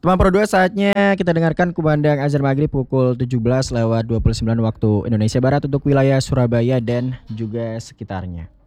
Teman Pro 2, saatnya kita dengarkan kumandang azan maghrib pukul 17 lewat 29 waktu Indonesia Barat untuk wilayah Surabaya dan juga sekitarnya.